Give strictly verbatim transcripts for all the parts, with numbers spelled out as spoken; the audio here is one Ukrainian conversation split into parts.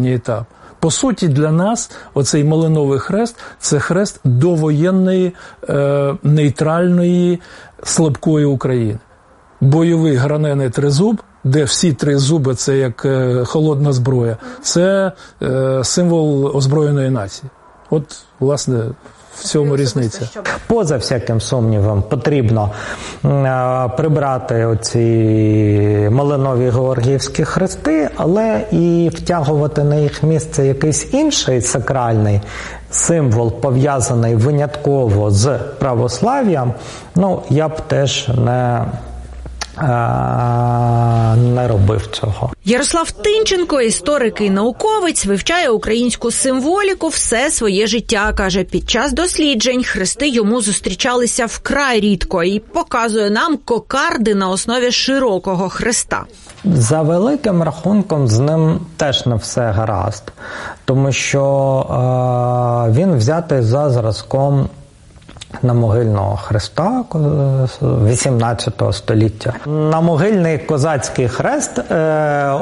попередній етап. По суті, для нас оцей Малиновий хрест – це хрест довоєнної, е, нейтральної, слабкої України. Бойовий гранений тризуб, де всі три зуби – це як е, холодна зброя, це е, символ озброєної нації. От, власне, в цьому різниця. Поза всяким сумнівом потрібно е, прибрати оці малинові георгіївські хрести, але і втягувати на їх місце якийсь інший сакральний символ, пов'язаний винятково з православ'ям, ну, я б теж не... не робив цього. Ярослав Тинченко, історик і науковець, вивчає українську символіку все своє життя. Каже, під час досліджень хрести йому зустрічалися вкрай рідко і показує нам кокарди на основі широкого хреста. За великим рахунком з ним теж не все гаразд, тому що е, він взятий за зразком намогильного хреста вісімнадцятого століття. Намогильний козацький хрест е,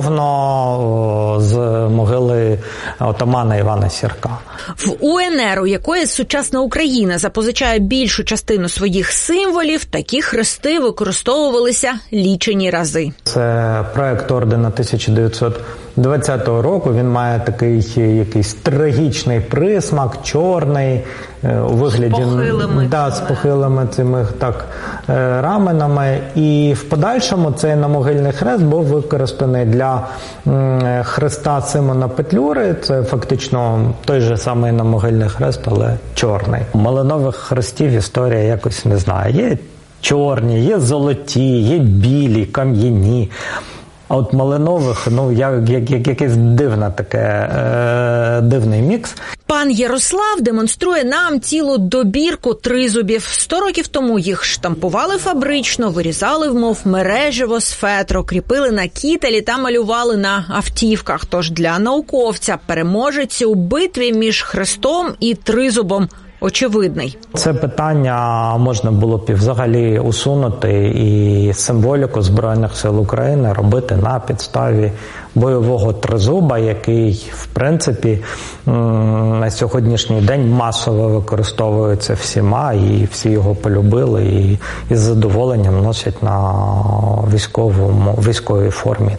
умовно з могили отамана Івана Сірка. В УНР, у якої сучасна Україна запозичає більшу частину своїх символів, такі хрести використовувалися лічені рази. Це проект ордена тисяча дев'ятсот двадцятого року. Він має такий якийсь трагічний присмак, чорний, у вигляді з похилими, да, з похилими цими так раменами. І в подальшому цей намогильний хрест був використаний для хреста Симона Петлюри. Це фактично той же самий намогильний хрест, але чорний. Малинових хрестів історія якось не знає. Є чорні, є золоті, є білі, кам'яні. А от малинових, ну, як, як, як якийсь дивна таке, е, дивний мікс. Пан Ярослав демонструє нам цілу добірку тризубів. Сто років тому їх штампували фабрично, вирізали, вмов мережево з фетру, кріпили на кітелі та малювали на автівках. Тож для науковця переможець у битві між хрестом і тризубом очевидний. Це питання можна було б взагалі усунути і символіку Збройних сил України робити на підставі бойового тризуба, який, в принципі, на сьогоднішній день масово використовується всіма, і всі його полюбили, і із задоволенням носять на військовому, військовій формі.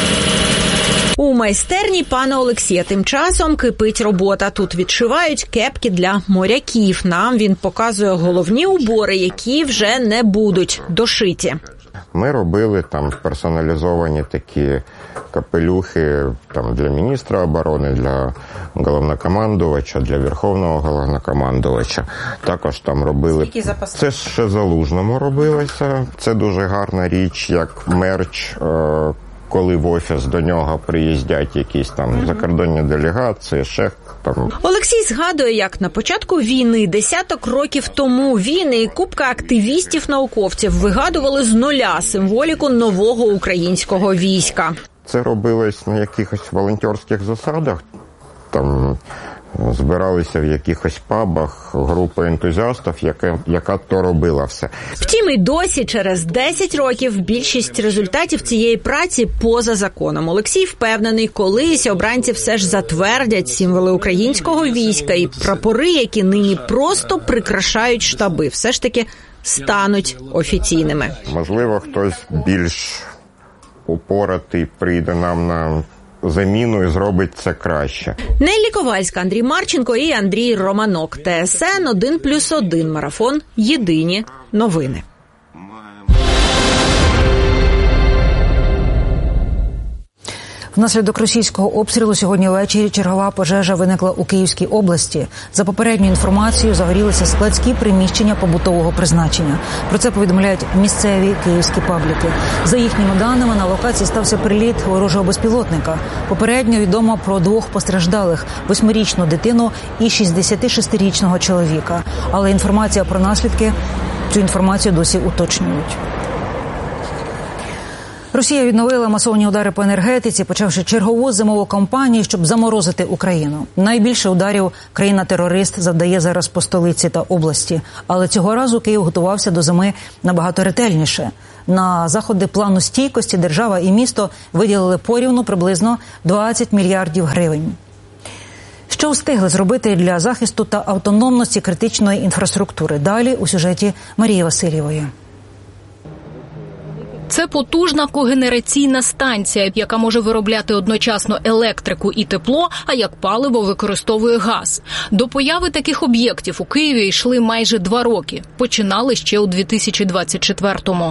У майстерні пана Олексія тим часом кипить робота. Тут відшивають кепки для моряків. Нам він показує головні убори, які вже не будуть дошиті. Ми робили там персоналізовані такі капелюхи там, для міністра оборони, для головнокомандувача, для верховного головнокомандувача. Також там робили... Це ще Залужному робилося. Це дуже гарна річ, як мерч, коли в офіс до нього приїздять якісь там закордонні делегації, ще там. Олексій згадує, як на початку війни, десяток років тому, він і купка активістів-науковців вигадували з нуля символіку нового українського війська. Це робилось на якихось волонтерських засадах, там збиралися в якихось пабах групи ентузіастів, яка, яка то робила все. Втім, і досі, через десять років, більшість результатів цієї праці поза законом. Олексій впевнений, колись обранці все ж затвердять символи українського війська, і прапори, які нині просто прикрашають штаби, все ж таки стануть офіційними. Можливо, хтось більш упоратий прийде нам на заміну і зробить це краще. Неллі Ковальська, Андрій Марченко і Андрій Романок. ТСН один плюс один. Марафон. Єдині новини. Внаслідок російського обстрілу сьогодні ввечері чергова пожежа виникла у Київській області. За попередньою інформацією, загорілися складські приміщення побутового призначення. Про це повідомляють місцеві київські пабліки. За їхніми даними, на локації стався приліт ворожого безпілотника. Попередньо відомо про двох постраждалих – восьмирічну дитину і шістдесятишестирічного чоловіка. Але інформація про наслідки, цю інформацію досі уточнюють. Росія відновила масовні удари по енергетиці, почавши чергову зимову кампанію, щоб заморозити Україну. Найбільше ударів країна-терорист завдає зараз по столиці та області. Але цього разу Київ готувався до зими набагато ретельніше. На заходи плану стійкості держава і місто виділили порівну приблизно двадцять мільярдів гривень. Що встигли зробити для захисту та автономності критичної інфраструктури? Далі у сюжеті Марії Васильєвої. Це потужна когенераційна станція, яка може виробляти одночасно електрику і тепло, а як паливо використовує газ. До появи таких об'єктів у Києві йшли майже два роки. Починали ще у дві тисячі двадцять четвертому.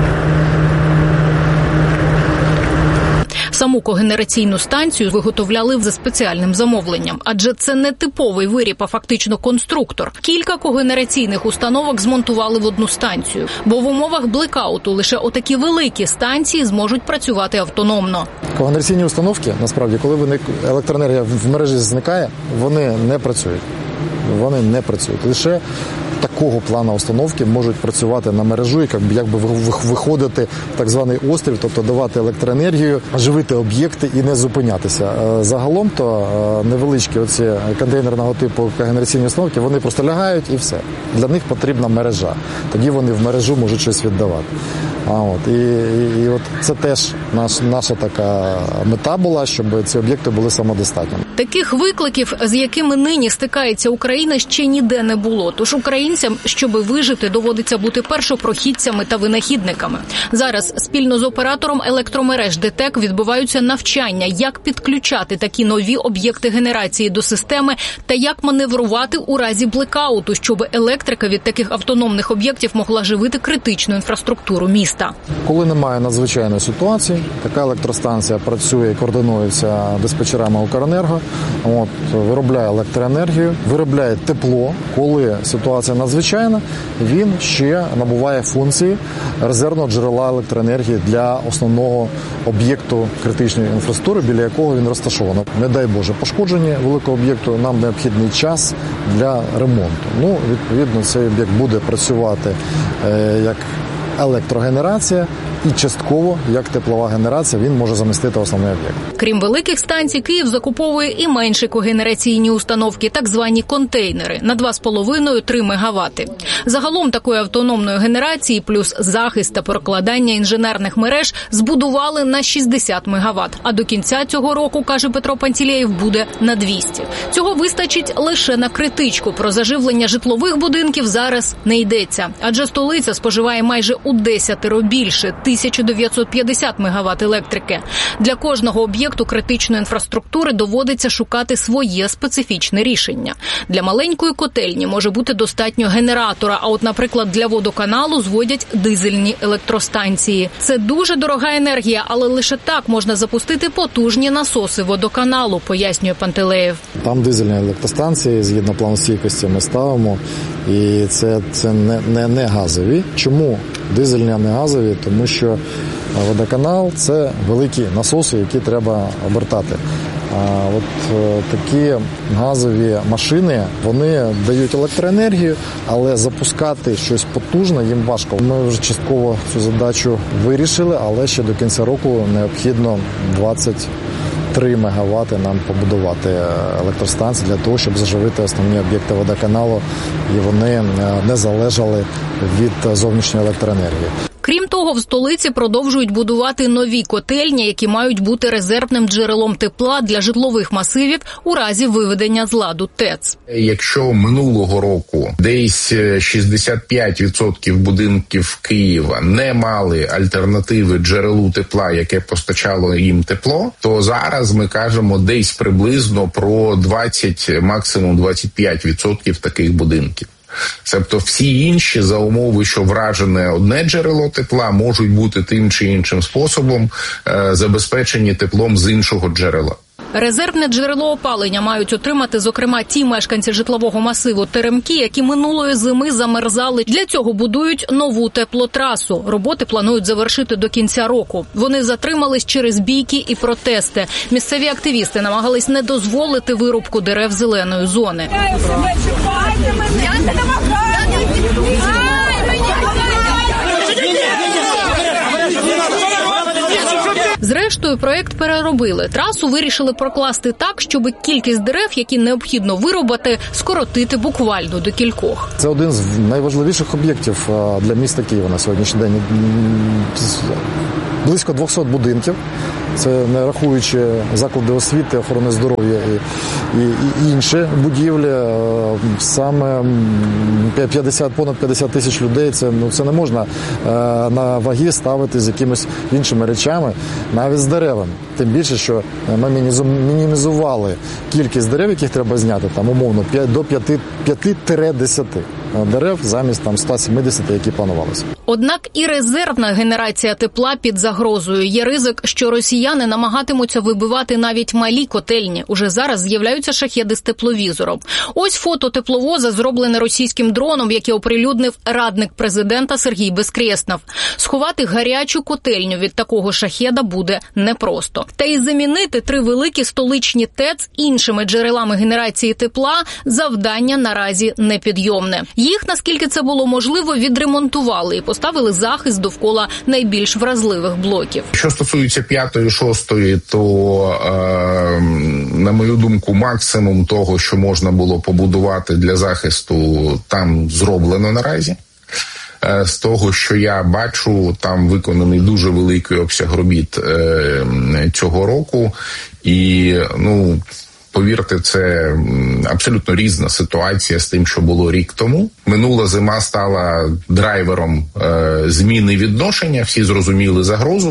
Саму когенераційну станцію виготовляли за спеціальним замовленням, адже це не типовий виріб, а фактично конструктор. Кілька когенераційних установок змонтували в одну станцію, бо в умовах блекауту лише отакі великі станції зможуть працювати автономно. Когенераційні установки, насправді, коли виник електроенергія в мережі зникає, вони не працюють. Вони не працюють. Лише такого плану установки можуть працювати на мережу, і якби виходити в так званий острів, тобто давати електроенергію, живити об'єкти і не зупинятися. Загалом то невеличкі оці контейнерного типу когенераційні установки, вони просто лягають і все. Для них потрібна мережа. Тоді вони в мережу можуть щось віддавати. А от і, і, і от це теж наш, наша така мета була, щоб ці об'єкти були самодостатніми. Таких викликів, з якими нині стикається Україна, ще ніде не було. Тож українцям, щоб вижити, доводиться бути першопрохідцями та винахідниками. Зараз спільно з оператором електромереж ДТЕК відбуваються навчання, як підключати такі нові об'єкти генерації до системи та як маневрувати у разі блекауту, щоб електрика від таких автономних об'єктів могла живити критичну інфраструктуру міста. Коли немає надзвичайної ситуації, така електростанція працює і координується диспетчерами Укренерго, от, виробляє електроенергію, виробляє тепло. Коли ситуація надзвичайна, він ще набуває функції резервного джерела електроенергії для основного об'єкту критичної інфраструктури, біля якого він розташований. Не дай Боже, пошкодження великого об'єкту, нам необхідний час для ремонту. Ну, відповідно, цей об'єкт буде працювати е, як електрогенерація і частково, як теплова генерація, він може замістити основний об'єкт. Крім великих станцій, Київ закуповує і менші когенераційні установки, так звані контейнери, на два з половиною - три мегавати. Загалом такої автономної генерації плюс захист та прокладання інженерних мереж збудували на шістдесят мегават. А до кінця цього року, каже Петро Пантілеєв, буде на двісті. Цього вистачить лише на критичку. Про заживлення житлових будинків зараз не йдеться. Адже столиця споживає майже у десятеро більше – тисяча дев'ятсот п'ятдесят мегават електрики. Для кожного об'єкту критичної інфраструктури доводиться шукати своє специфічне рішення. Для маленької котельні може бути достатньо генератора, а от, наприклад, для водоканалу зводять дизельні електростанції. Це дуже дорога енергія, але лише так можна запустити потужні насоси водоканалу, пояснює Пантелеєв. Там дизельні електростанції, згідно плану стійкості, ми ставимо, і це, це не, не, не газові. Чому дизельні, а не газові? Тому що водоканал – це великі насоси, які треба обертати. А от е, такі газові машини, вони дають електроенергію, але запускати щось потужне їм важко. Ми вже частково цю задачу вирішили, але ще до кінця року необхідно двадцять три мегавати нам побудувати електростанції для того, щоб заживити основні об'єкти водоканалу, і вони не залежали від зовнішньої електроенергії. Крім того, в столиці продовжують будувати нові котельні, які мають бути резервним джерелом тепла для житлових масивів у разі виведення з ладу ТЕЦ. Якщо минулого року десь шістдесят п'ять відсотків будинків Києва не мали альтернативи джерелу тепла, яке постачало їм тепло, то зараз ми кажемо десь приблизно про двадцять, максимум двадцять п'ять відсотків таких будинків. Тобто всі інші, за умови, що вражене одне джерело тепла, можуть бути тим чи іншим способом е, забезпечені теплом з іншого джерела. Резервне джерело опалення мають отримати, зокрема, ті мешканці житлового масиву Теремки, які минулої зими замерзали. Для цього будують нову теплотрасу. Роботи планують завершити до кінця року. Вони затримались через бійки і протести. Місцеві активісти намагались не дозволити вирубку дерев зеленої зони. Зрештою, проект переробили. Трасу вирішили прокласти так, щоб кількість дерев, які необхідно вирубати, скоротити буквально до кількох. Це один з найважливіших об'єктів для міста Києва на сьогоднішній день. Близько двохсот будинків. Це не рахуючи заклади освіти, охорони здоров'я і, і, і інші будівлі. Саме п'ятдесят, понад п'ятдесят тисяч людей, це, ну, це не можна на ваги ставити з якимись іншими речами, навіть з деревами. Тим більше, що ми мінімізували кількість дерев, яких треба зняти, там умовно до п'яти-десяти дерев замість там сто сімдесят, які планувалися. Однак і резервна генерація тепла під загрозою. Є ризик, що росіяни намагатимуться вибивати навіть малі котельні. Уже зараз з'являються шахеди з тепловізором. Ось фото тепловоза, зроблене російським дроном, яке оприлюднив радник президента Сергій Безкреснов. Сховати гарячу котельню від такого шахеда буде непросто. Та й замінити три великі столичні ТЕЦ іншими джерелами генерації тепла завдання наразі непідйомне. Їх, наскільки це було можливо, відремонтували і поставили захист довкола найбільш вразливих блоків. Що стосується п'ятої, шостої, то, е, на мою думку, максимум того, що можна було побудувати для захисту, там зроблено наразі. Е, з того, що я бачу, там виконаний дуже великий обсяг робіт е, цього року. І, ну, повірте, це абсолютно різна ситуація з тим, що було рік тому. Минула зима стала драйвером е, зміни відношення, всі зрозуміли загрозу.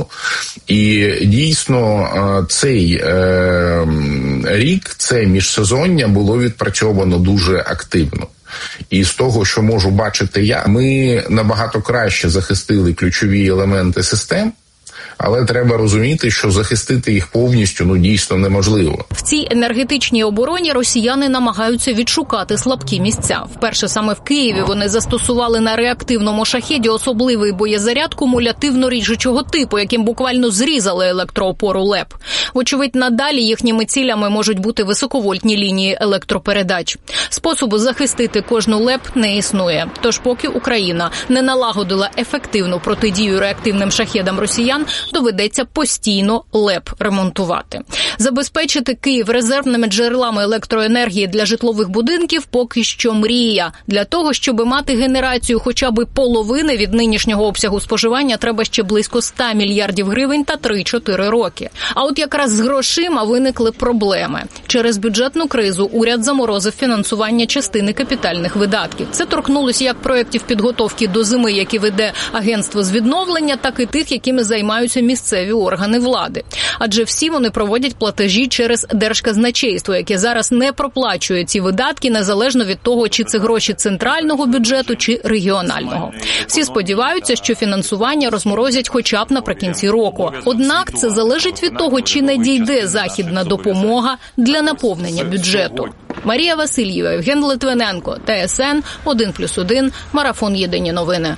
І дійсно е, цей е, рік, це міжсезоння було відпрацьовано дуже активно. І з того, що можу бачити я, ми набагато краще захистили ключові елементи систем. Але треба розуміти, що захистити їх повністю, ну, дійсно неможливо. В цій енергетичній обороні росіяни намагаються відшукати слабкі місця. Вперше саме в Києві вони застосували на реактивному шахеді особливий боєзаряд кумулятивно-ріжучого типу, яким буквально зрізали електроопору ЛЕП. Вочевидь, надалі їхніми цілями можуть бути високовольтні лінії електропередач. Способу захистити кожну ЛЕП не існує. Тож поки Україна не налагодила ефективну протидію реактивним шахедам росіян, доведеться постійно ЛЕП ремонтувати. Забезпечити Київ резервними джерелами електроенергії для житлових будинків поки що мрія. Для того, щоб мати генерацію хоча б половини від нинішнього обсягу споживання, треба ще близько ста мільярдів гривень та три-чотири роки. А от якраз з грошима виникли проблеми. Через бюджетну кризу уряд заморозив фінансування частини капітальних видатків. Це торкнулося як проєктів підготовки до зими, які веде агентство з відновлення, так і тих, якими займаються місцеві органи влади. Адже всі вони проводять платежі через Держказначейство, яке зараз не проплачує ці видатки, незалежно від того, чи це гроші центрального бюджету, чи регіонального. Всі сподіваються, що фінансування розморозять хоча б наприкінці року. Однак це залежить від того, чи надійде західна допомога для наповнення бюджету. Марія Васильєва, Євген Литвиненко, ТСН один плюс один, Марафон Єдині новини.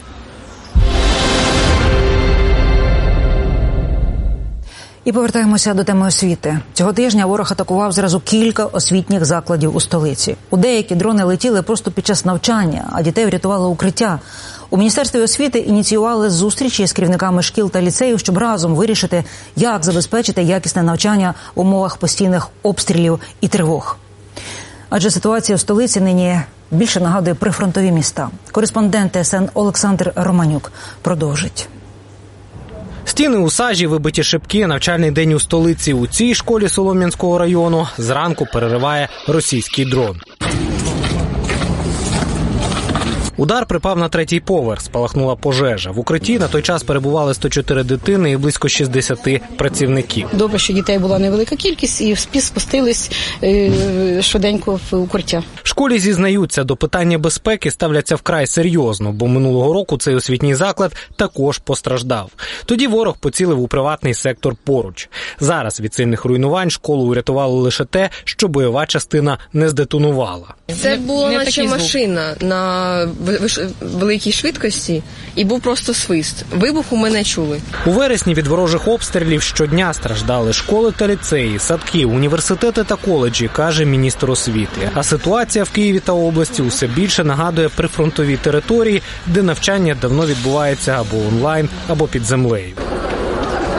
І повертаємося до теми освіти. Цього тижня ворог атакував зразу кілька освітніх закладів у столиці. У деякі дрони летіли просто під час навчання, а дітей врятувало укриття. У Міністерстві освіти ініціювали зустрічі з керівниками шкіл та ліцеїв, щоб разом вирішити, як забезпечити якісне навчання в умовах постійних обстрілів і тривог. Адже ситуація в столиці нині більше нагадує прифронтові міста. Кореспондент ТСН Олександр Романюк продовжить. Стіни у сажі, вибиті шибки, навчальний день у столиці. У цій школі Солом'янського району зранку перериває російський дрон. Удар припав на третій поверх, спалахнула пожежа. В укритті на той час перебували сто чотири дитини і близько шістдесят працівників. Добре, що дітей була невелика кількість і всі спустились е, швиденько в укриття. В школі зізнаються, до питання безпеки ставляться вкрай серйозно, бо минулого року цей освітній заклад також постраждав. Тоді ворог поцілив у приватний сектор поруч. Зараз від сильних руйнувань школу урятувало лише те, що бойова частина не здетонувала. Це була наче машина на великій швидкості, і був просто свист. Вибуху ми не чули. У вересні від ворожих обстрілів щодня страждали школи та ліцеї, садки, університети та коледжі, каже міністр освіти. А ситуація в Києві та області усе більше нагадує прифронтові території, де навчання давно відбувається або онлайн, або під землею.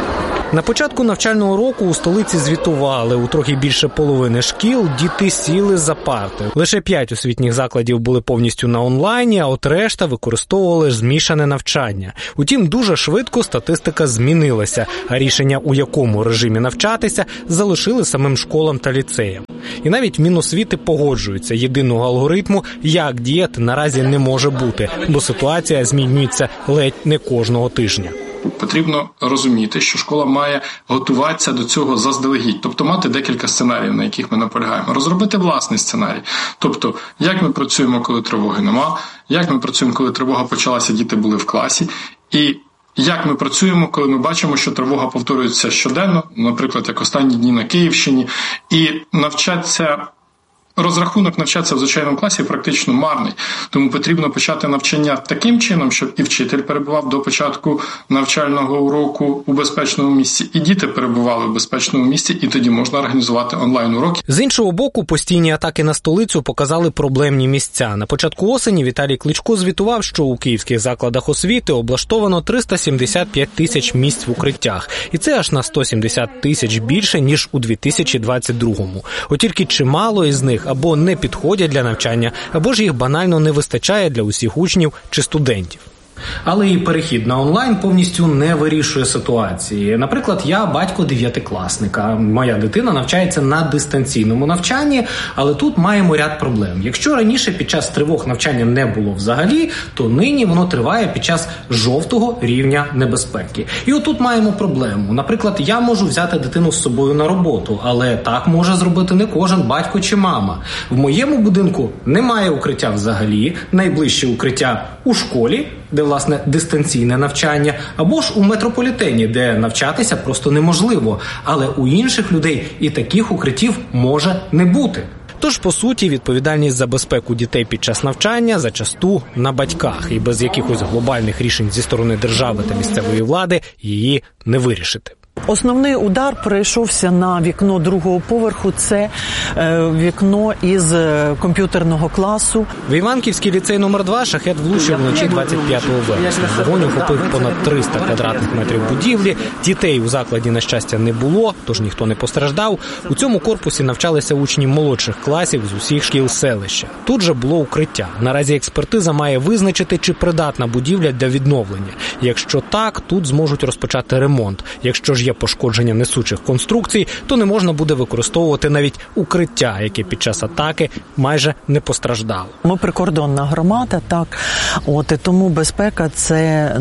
На початку навчального року у столиці звітували. У трохи більше половини шкіл діти сіли за парти. Лише п'ять освітніх закладів були повністю на онлайні, а от решта використовували змішане навчання. Утім, дуже швидко статистика змінилася, а рішення, у якому режимі навчатися, залишили самим школам та ліцеям. І навіть Міносвіти погоджуються, єдиного алгоритму, як діяти, наразі не може бути, бо ситуація змінюється ледь не кожного тижня. Потрібно розуміти, що школа має готуватися до цього заздалегідь, тобто мати декілька сценаріїв, на яких ми наполягаємо, розробити власний сценарій. Тобто, як ми працюємо, коли тривоги нема, як ми працюємо, коли тривога почалася, діти були в класі, і як ми працюємо, коли ми бачимо, що тривога повторюється щоденно, наприклад, як останні дні на Київщині, і навчатися, розрахунок навчатися в звичайному класі практично марний. Тому потрібно почати навчання таким чином, щоб і вчитель перебував до початку навчального уроку у безпечному місці, і діти перебували в безпечному місці, і тоді можна організувати онлайн-уроки. З іншого боку, постійні атаки на столицю показали проблемні місця. На початку осені Віталій Кличко звітував, що у київських закладах освіти облаштовано триста сімдесят п'ять тисяч місць в укриттях. І це аж на сто сімдесят тисяч більше, ніж у дві тисячі двадцять другому. От тільки чимало із них або не підходять для навчання, або ж їх банально не вистачає для усіх учнів чи студентів. Але і перехід на онлайн повністю не вирішує ситуації. Наприклад, я батько дев'ятикласника. Моя дитина навчається на дистанційному навчанні, але тут маємо ряд проблем. Якщо раніше під час тривог навчання не було взагалі, то нині воно триває під час жовтого рівня небезпеки. І отут маємо проблему. Наприклад, я можу взяти дитину з собою на роботу, але так може зробити не кожен батько чи мама. В моєму будинку немає укриття взагалі, найближче укриття у школі, де, власне, дистанційне навчання, або ж у метрополітені, де навчатися просто неможливо. Але у інших людей і таких укриттів може не бути. Тож, по суті, відповідальність за безпеку дітей під час навчання зачасту на батьках. І без якихось глобальних рішень зі сторони держави та місцевої влади її не вирішити. Основний удар прийшовся на вікно другого поверху. Це е, вікно із комп'ютерного класу. В Іванківський ліцей номер два шахет влучив вночі двадцять п'ятого вересня. Вогонь охопив понад триста квадратних метрів будівлі. Дітей у закладі, на щастя, не було, тож ніхто не постраждав. У цьому корпусі навчалися учні молодших класів з усіх шкіл селища. Тут же було укриття. Наразі експертиза має визначити, чи придатна будівля для відновлення. Якщо так, тут зможуть розпочати ремонт. Якщо ж є пошкодження несучих конструкцій, то не можна буде використовувати навіть укриття, яке під час атаки майже не постраждало. Ми прикордонна громада, так. От і тому безпека – це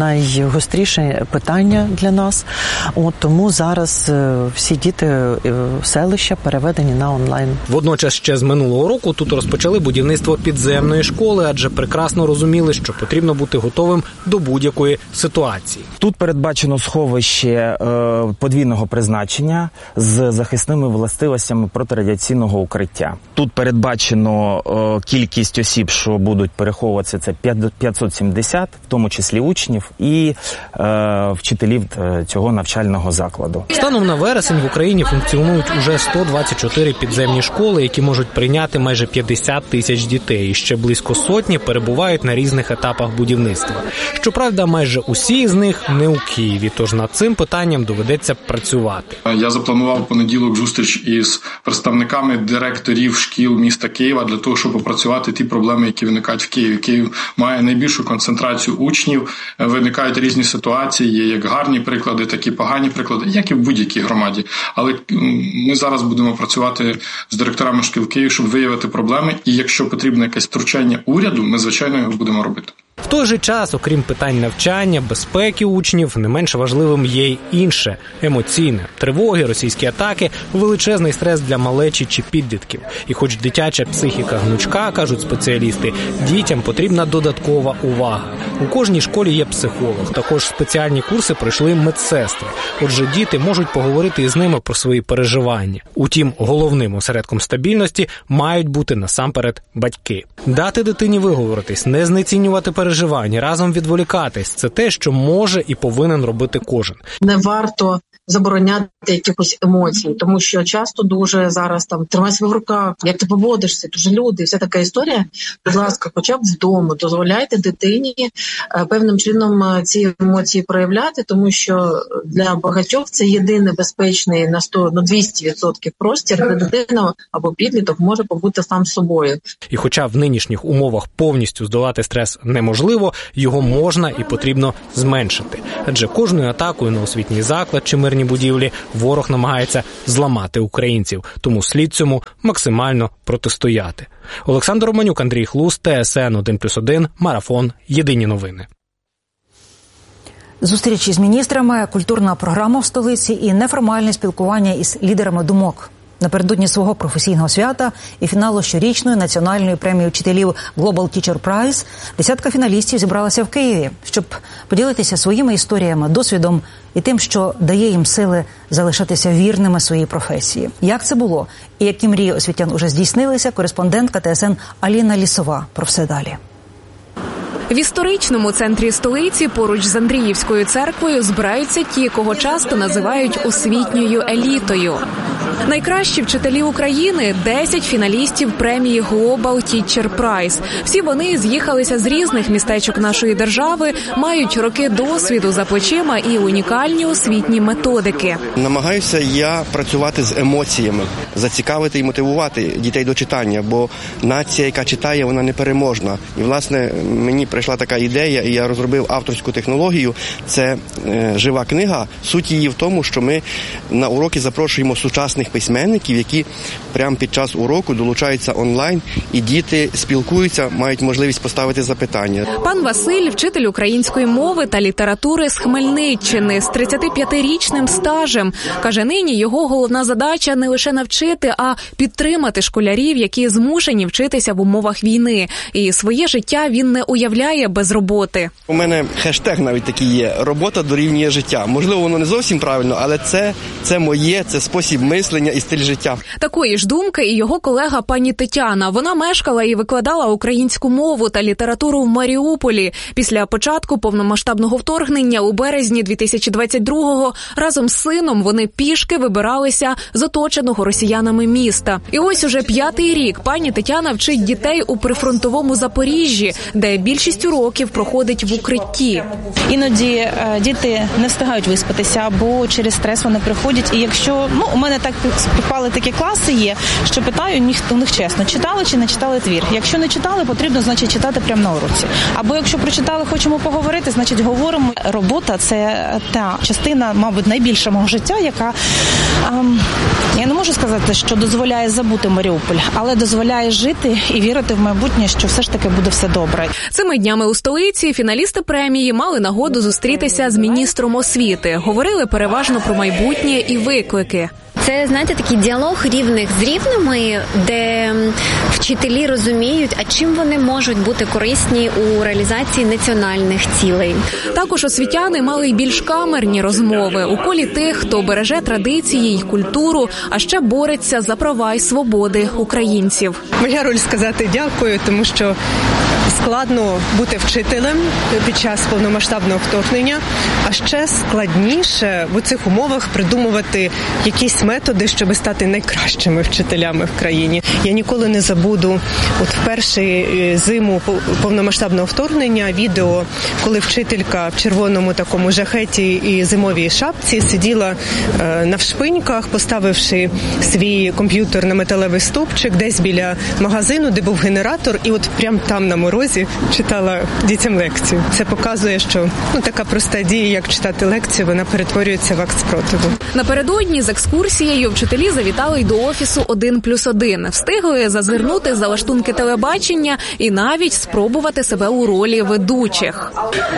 найгостріше питання для нас. От тому зараз всі діти селища переведені на онлайн. Водночас ще з минулого року тут розпочали будівництво підземної школи, адже прекрасно розуміли, що потрібно бути готовим до будь-якої ситуації. Тут передбачено сховище подвійного призначення з захисними властивостями протирадіаційного укриття. Тут передбачено кількість осіб, що будуть переховуватися, це п'ятсот сімдесят, в тому числі учнів і е, вчителів цього навчального закладу. Станом на вересень в Україні функціонують уже сто двадцять чотири підземні школи, які можуть прийняти майже п'ятдесят тисяч дітей. І ще близько сотні перебувають на різних етапах будівництва. Щоправда, майже усі з них не у Києві, тож над цим питанням доведеться працювати. Я запланував в понеділок зустріч із представниками директорів шкіл міста Києва для того, щоб опрацювати ті проблеми, які виникають в Києві. Київ має найбільшу концентрацію учнів, виникають різні ситуації, є як гарні приклади, так і погані приклади, як і в будь-якій громаді. Але ми зараз будемо працювати з директорами шкіл Києва, щоб виявити проблеми, і якщо потрібно якесь втручання уряду, ми, звичайно, його будемо робити. В той же час, окрім питань навчання, безпеки учнів, не менш важливим є й інше – емоційне. Тривоги, російські атаки, величезний стрес для малечі чи підлітків. І хоч дитяча психіка гнучка, кажуть спеціалісти, дітям потрібна додаткова увага. У кожній школі є психолог, також спеціальні курси пройшли медсестри. Отже, діти можуть поговорити із ними про свої переживання. Утім, головним осередком стабільності мають бути насамперед батьки. Дати дитині виговоритись, не знецінювати переживання, разом відволікатись – це те, що може і повинен робити кожен. Не варто забороняти якихось емоцій, тому що часто дуже зараз там тримай себе в руках, як ти поводишся, дуже люди, вся така історія. Будь ласка, хоча б вдома дозволяйте дитині певним чином ці емоції проявляти, тому що для багатьох це єдиний безпечний на сто, на двісті відсотків простір, де дитина або підліток може побути сам собою. І хоча в нинішніх умовах повністю здолати стрес неможливо, його можна і потрібно зменшити. Адже кожною атакою на освітній заклад чи мирні будівлі ворог намагається зламати українців, тому слід цьому максимально протистояти. Олександр Романюк, Андрій Хлус, Т С Н один плюс один, Марафон, Єдині новини. Зустрічі з міністрами, культурна програма в столиці і неформальне спілкування із лідерами думок. Напередодні свого професійного свята і фіналу щорічної національної премії вчителів Global Teacher Prize десятка фіналістів зібралася в Києві, щоб поділитися своїми історіями, досвідом і тим, що дає їм сили залишатися вірними своїй професії. Як це було і які мрії освітян уже здійснилися, кореспондентка Т С Н Аліна Лісова. Про все далі. В історичному центрі столиці поруч з Андріївською церквою збираються ті, кого часто називають освітньою елітою. Найкращі вчителі України – десять фіналістів премії Global Teacher Prize. Всі вони з'їхалися з різних містечок нашої держави, мають роки досвіду за плечима і унікальні освітні методики. Намагаюся я працювати з емоціями, зацікавити і мотивувати дітей до читання, бо нація, яка читає, вона непереможна. І, власне, мені прийшла така ідея, і я розробив авторську технологію. Це е, жива книга. Суть її в тому, що ми на уроки запрошуємо сучасних письменників, які прямо під час уроку долучаються онлайн, і діти спілкуються, мають можливість поставити запитання. Пан Василь – вчитель української мови та літератури з Хмельниччини з тридцятип'ятирічним стажем. Каже, нині його головна задача не лише навчити, а підтримати школярів, які змушені вчитися в умовах війни. І своє життя він не уявляє без роботи. У мене хештег навіть такий є – робота дорівнює життя. Можливо, воно не зовсім правильно, але це, це моє, це спосіб мислення і стиль життя. Такої ж думки і його колега пані Тетяна. Вона мешкала і викладала українську мову та літературу в Маріуполі. Після початку повномасштабного вторгнення у березні дві тисячі двадцять другого разом з сином вони пішки вибиралися з оточеного росіянами міста. І ось уже п'ятий рік пані Тетяна вчить дітей у прифронтовому Запоріжжі, де більшість уроків проходить в укритті. Іноді е, діти не встигають виспатися, або через стрес вони приходять. І якщо, ну, у мене так співпали такі класи є, що питаю у них чесно, читали чи не читали твір. Якщо не читали, потрібно, значить, читати прямо на уроці. Або якщо прочитали, хочемо поговорити, значить, говоримо. Робота – це та частина, мабуть, найбільша мого життя, яка, ем, я не можу сказати, що дозволяє забути Маріуполь, але дозволяє жити і вірити в майбутнє, що все ж таки буде все добре. Цими днями у столиці фіналісти премії мали нагоду зустрітися з міністром освіти. Говорили переважно про майбутнє і виклики. Це, знаєте, такий діалог рівних з рівними, де вчителі розуміють, а чим вони можуть бути корисні у реалізації національних цілей. Також освітяни мали й більш камерні розмови у колі тих, хто береже традиції й культуру, а ще бореться за права й свободи українців. Моя роль сказати дякую, тому що складно бути вчителем під час повномасштабного вторгнення, а ще складніше в цих умовах придумувати якісь методи, щоб стати найкращими вчителями в країні. Я ніколи не забуду от в першу зиму повномасштабного вторгнення відео, коли вчителька в червоному такому жакеті і зимовій шапці сиділа е, навшпиньках, поставивши свій комп'ютер на металевий стовпчик десь біля магазину, де був генератор, і от прямо там на морозі читала дітям лекцію. Це показує, що ну, така проста дія, як читати лекцію, вона перетворюється в акт спротиву. Напередодні з екскурсією вчителі завітали й до офісу один плюс один. Встигли зазирнути за лаштунки телебачення і навіть спробувати себе у ролі ведучих.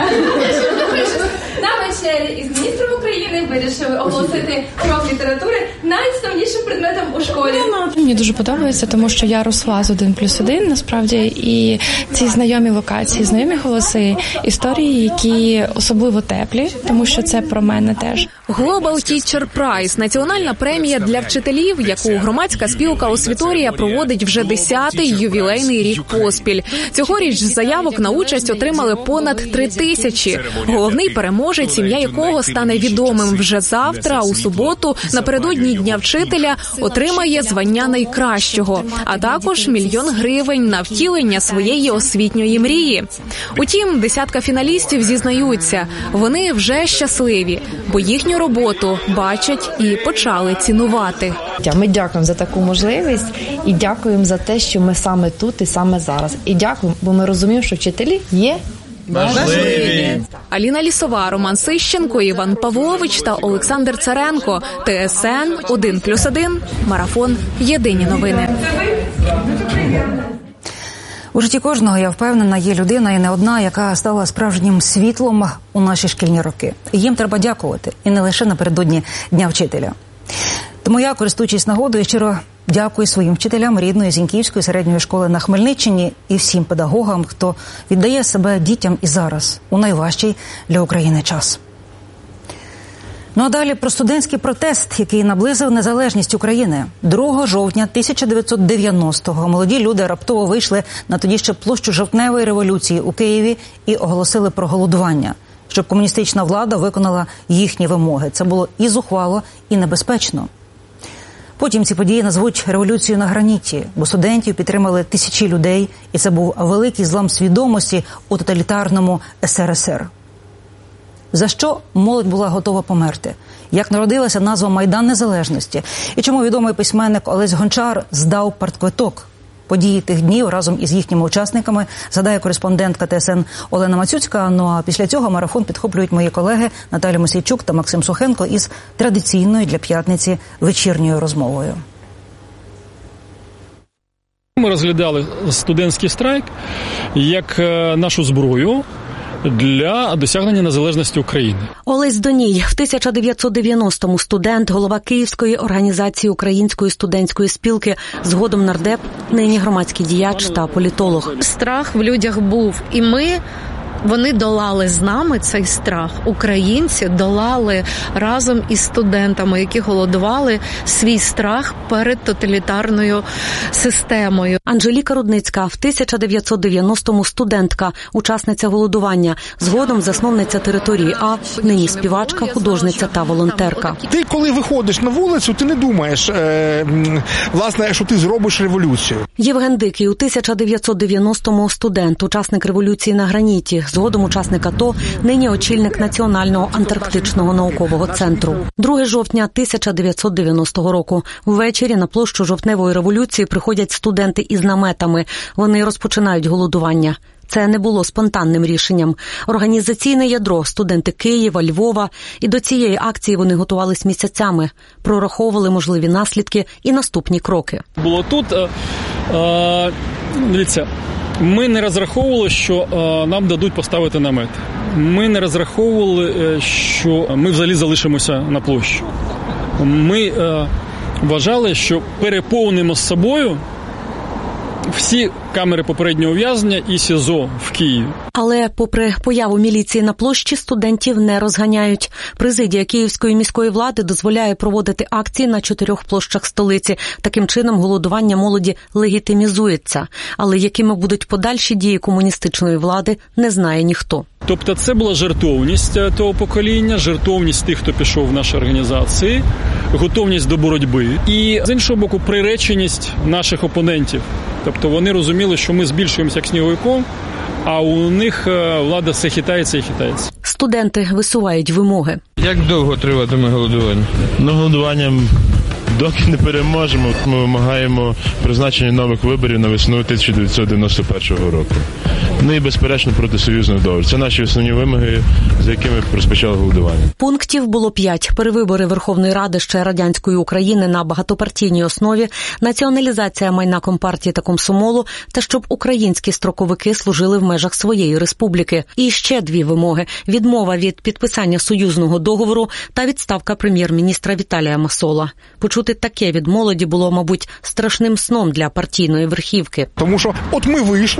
На вечері із міністром України вирішили оголосити урок літератури найосновнішим предметом у школі. Мені дуже подобається, тому що я росла з один плюс один, насправді, і ці знайомі локації, знайомі голоси, історії, які особливо теплі, тому що це про мене теж. Global Teacher Prize – національна премія для вчителів, яку громадська спілка «Освіторія» проводить вже десятий ювілейний рік поспіль. Цьогоріч заявок на участь отримали понад три тисячі. Головний переможець, ім'я якого стане відомим відомим вже завтра, у суботу, напередодні Дня вчителя, отримає звання найкращого, а також мільйон гривень на втілення своєї освітньої мрії. Утім, десятка фіналістів зізнаються, вони вже щасливі, бо їхню роботу бачать і почали цінувати. Ми дякуємо за таку можливість і дякуємо за те, що ми саме тут і саме зараз. І дякуємо, бо ми розуміємо, що вчителі є важливі. Аліна Лісова, Роман Сищенко, Іван Павлович та Олександр Царенко. ТСН один плюс один. Марафон. Єдині новини. У житті кожного, я впевнена, є людина і не одна, яка стала справжнім світлом у наші шкільні роки. І їм треба дякувати. І не лише напередодні Дня вчителя. Тому я, користуючись нагодою, щиро дякую своїм вчителям рідної Зіньківської середньої школи на Хмельниччині і всім педагогам, хто віддає себе дітям і зараз, у найважчий для України час. Ну а далі про студентський протест, який наблизив незалежність України. другого жовтня тисяча дев'ятсот дев'яностого молоді люди раптово вийшли на тоді ще площу Жовтневої революції у Києві і оголосили про голодування, щоб комуністична влада виконала їхні вимоги. Це було і зухвало, і небезпечно. Потім ці події назвуть революцією на граніті, бо студентів підтримали тисячі людей, і це був великий злам свідомості у тоталітарному ес ер ес ер. За що молодь була готова померти? Як народилася назва «Майдан Незалежності»? І чому відомий письменник Олесь Гончар здав партквиток? Події тих днів разом із їхніми учасниками згадає кореспондентка Те Ес Ен Олена Мацюцька. Ну а після цього марафон підхоплюють мої колеги Наталя Мосійчук та Максим Сухенко із традиційною для п'ятниці вечірньою розмовою. Ми розглядали студентський страйк як нашу зброю для досягнення незалежності України. Олесь Доній в тисяча дев'ятсот дев'яностому студент, голова Київської організації Української студентської спілки, згодом нардеп, нині громадський діяч та політолог. Страх в людях був, і ми Вони долали з нами цей страх. Українці долали разом із студентами, які голодували, свій страх перед тоталітарною системою. Анжеліка Рудницька в тисяча дев'ятсот дев'яностому студентка, учасниця голодування, згодом засновниця території А, нині співачка, художниця та волонтерка. Ти, коли виходиш на вулицю, ти не думаєш, е, власне, що ти зробиш революцію. Євген Дикий у тисяча дев'ятсот дев'яностому студент, учасник революції на граніті, згодом учасник АТО, нині очільник Національного антарктичного наукового центру. другого жовтня тисяча дев'ятсот дев'яностого року. Ввечері на площу Жовтневої революції приходять студенти із наметами. Вони розпочинають голодування. Це не було спонтанним рішенням. Організаційне ядро – студенти Києва, Львова. І до цієї акції вони готувались місяцями. Прораховували можливі наслідки і наступні кроки. Було тут, е, е, дивіться, ми не розраховували, що е, нам дадуть поставити намет. Ми не розраховували, е, що ми взагалі залишимося на площі. Ми е, вважали, що переповнимо з собою всі камери попереднього ув'язнення і СІЗО в Києві. Але попри появу міліції на площі, студентів не розганяють. Президія Київської міської влади дозволяє проводити акції на чотирьох площах столиці. Таким чином голодування молоді легітимізується. Але якими будуть подальші дії комуністичної влади, не знає ніхто. Тобто це була жертовність того покоління, жертовність тих, хто пішов в наші організації, готовність до боротьби і, з іншого боку, приреченість наших опонентів. Тобто вони розуміли, що ми збільшуємося як сніговиком, а у них влада все хитається і хитається. Студенти висувають вимоги. Як довго триватиме голодування? Ну, голодуванням доки не переможемо. Ми вимагаємо призначення нових виборів на весну тисяча дев'ятсот дев'яносто першого року. Ну і, безперечно, протисоюзний договір. Це наші основні вимоги, за якими розпочали голодування. Пунктів було п'ять. Перевибори Верховної Ради ще радянської України на багатопартійній основі, націоналізація майна Компартії та Комсомолу та щоб українські строковики служили в межах своєї республіки. І ще дві вимоги – відмова від підписання союзного договору та відставка прем'єр-міністра Віталія Масола. Почути таке від молоді було, мабуть, страшним сном для партійної верхівки. Тому що от ми вийшли,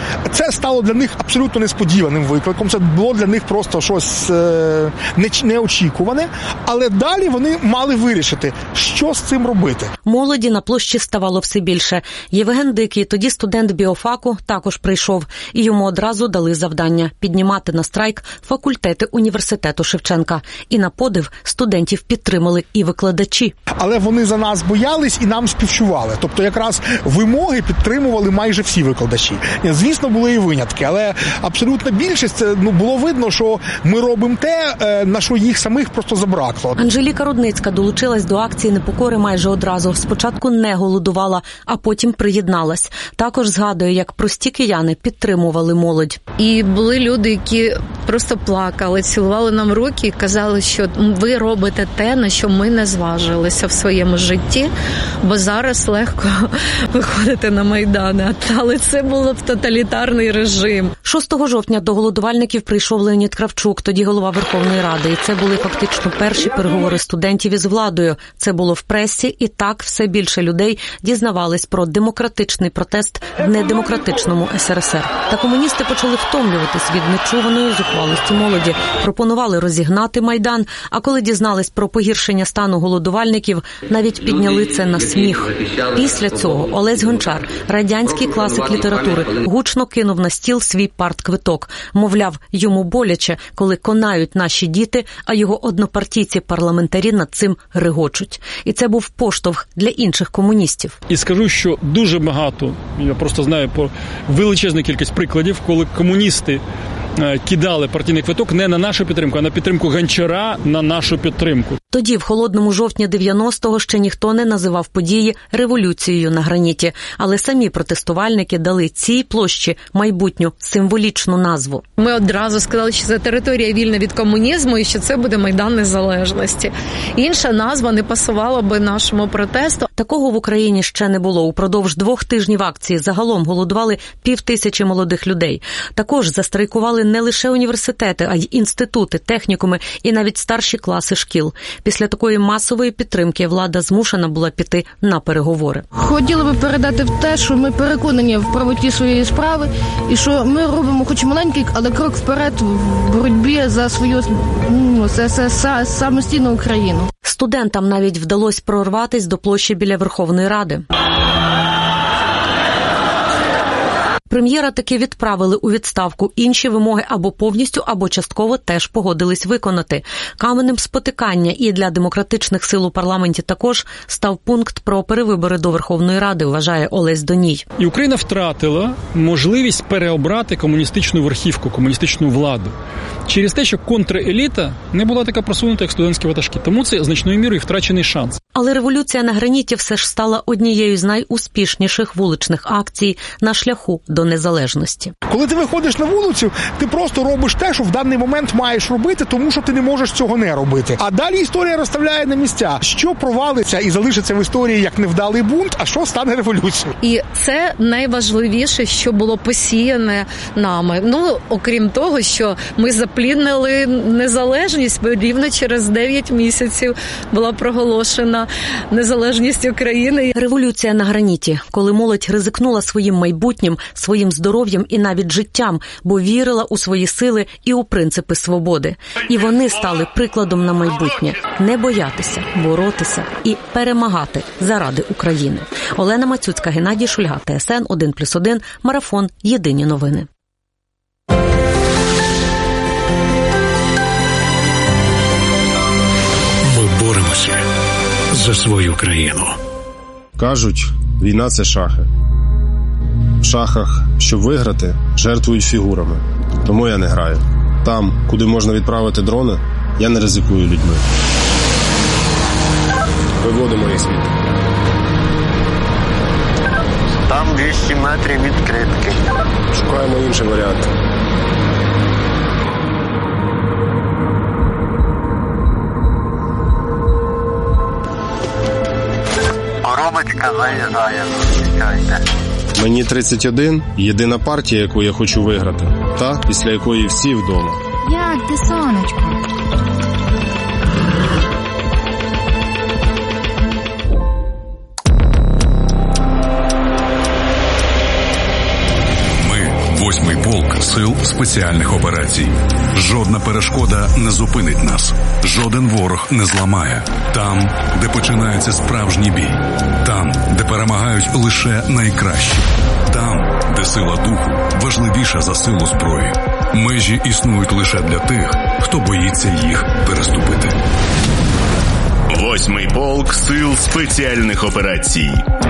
це стало для них абсолютно несподіваним викликом. Це було для них просто щось е, неочікуване. Але далі вони мали вирішити, що з цим робити. Молоді на площі ставало все більше. Євген Дикий, тоді студент біофаку, також прийшов. І йому одразу дали завдання – піднімати на страйк факультети університету Шевченка. І на подив студентів підтримали і викладачі. Але вони за нас боялись і нам співчували. Тобто якраз вимоги підтримували майже всі викладачі. Звісно, були і винятки, але абсолютна більшість, ну, було видно, що ми робимо те, на що їх самих просто забракло. Анжеліка Рудницька долучилась до акції непокори майже одразу. Спочатку не голодувала, а потім приєдналась. Також згадує, як прості кияни підтримували молодь. І були люди, які просто плакали, цілували нам руки і казали, що ви робите те, на що ми не зважилися в своєму житті, бо зараз легко виходити на Майдани. Але це було б тоталітарний режим. шостого жовтня до голодувальників прийшов Леонід Кравчук, тоді голова Верховної Ради. І це були фактично перші переговори студентів із владою. Це було в пресі, і так все більше людей дізнавались про демократичний протест в недемократичному ес ер ес ер. Та комуністи почали втомлюватись від нечуваної зухвалості молоді. Пропонували розігнати Майдан, а коли дізнались про погіршення стану голодувальників, навіть підняли це на сміх. Після цього Олесь Гончар, радянський класик літератури, гучно кинув на стіл свій партквиток. Мовляв, йому боляче, коли конають наші діти, а його однопартійці-парламентарі над цим регочуть. І це був поштовх для інших комуністів. І скажу, що дуже багато, я просто знаю про величезну кількість прикладів, коли комуністи кидали партійний квиток не на нашу підтримку, а на підтримку Гончара, на нашу підтримку. Тоді, в холодному жовтні дев'яностого, ще ніхто не називав події революцією на граніті. Але самі протестувальники дали цій площі майбутню символічну назву. Ми одразу сказали, що це територія вільна від комунізму і що це буде Майдан Незалежності. Інша назва не пасувала би нашому протесту. Такого в Україні ще не було. Упродовж двох тижнів акції загалом голодували півтисячі молодих людей. Також застрайкували не лише університети, а й інститути, технікуми і навіть старші класи шкіл. Після такої масової підтримки влада змушена була піти на переговори. Хотіли би передати в те, що ми переконані в правоті своєї справи і що ми робимо хоч маленький, але крок вперед в боротьбі за свою ну, за, за, за самостійну Україну. Студентам навіть вдалося прорватися до площі біля Верховної Ради. Прем'єра таки відправили у відставку. Інші вимоги або повністю, або частково теж погодились виконати. Каменем спотикання і для демократичних сил у парламенті також став пункт про перевибори до Верховної Ради, вважає Олесь Доній. І Україна втратила можливість переобрати комуністичну верхівку, комуністичну владу. Через те, що контреліта не була така просунута, як студентські ватажки. Тому це значною мірою втрачений шанс. Але революція на граніті все ж стала однією з найуспішніших вуличних акцій на шляху до незалежності. Коли ти виходиш на вулицю, ти просто робиш те, що в даний момент маєш робити, тому що ти не можеш цього не робити. А далі історія розставляє на місця, що провалиться і залишиться в історії як невдалий бунт, а що стане революцією. І це найважливіше, що було посіяне нами. Ну, окрім того, що ми запліднили незалежність, бо рівно через дев'ять місяців була проголошена незалежність України. Революція на граніті, коли молодь ризикнула своїм майбутнім, своїм здоров'ям і навіть життям, бо вірила у свої сили і у принципи свободи. І вони стали прикладом на майбутнє. Не боятися, боротися і перемагати заради України. Олена Мацюцька, Геннадій Шульга, Т С Н один плюс один, Марафон, Єдині новини. Ми боремося за свою країну. Кажуть, війна – це шахи. В шахах, щоб виграти, жертвують фігурами. Тому я не граю. Там, куди можна відправити дрони, я не ризикую людьми. Виводимо їх світ. Там двісті метрів відкритки. Шукаємо інший варіант. Коробочка заїжджає, зустрічайте. Мені тридцять один, єдина партія, яку я хочу виграти. Та, після якої всі вдома. Як ти, сонечко? Ми Сил спеціальних операцій. Жодна перешкода не зупинить нас. Жоден ворог не зламає. Там, де починається справжній бій. Там, де перемагають лише найкращі. Там, де сила духу важливіша за силу зброї. Межі існують лише для тих, хто боїться їх переступити. Восьмий полк сил спеціальних операцій.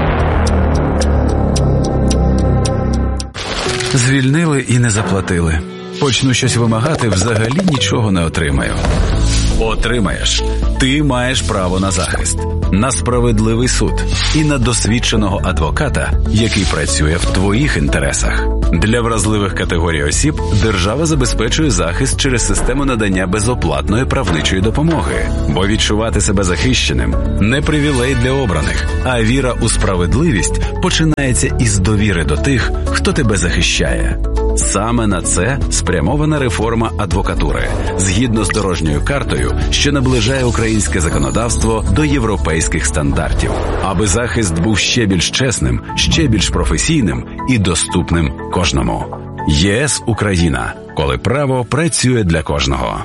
Звільнили і не заплатили. Почну щось вимагати, взагалі нічого не отримаю. Отримаєш. Ти маєш право на захист, на справедливий суд і на досвідченого адвоката, який працює в твоїх інтересах. Для вразливих категорій осіб держава забезпечує захист через систему надання безоплатної правничої допомоги. Бо відчувати себе захищеним – не привілей для обраних, а віра у справедливість починається із довіри до тих, хто тебе захищає. Саме на це спрямована реформа адвокатури, згідно з дорожньою картою, що наближає українське законодавство до європейських стандартів, аби захист був ще більш чесним, ще більш професійним і доступним кожному. ЄС Україна, коли право працює для кожного.